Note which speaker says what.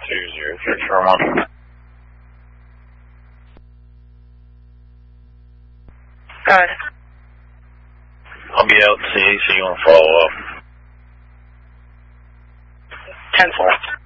Speaker 1: 2031.
Speaker 2: Go ahead.
Speaker 1: I'll be out to see you on follow up.
Speaker 2: 10-4.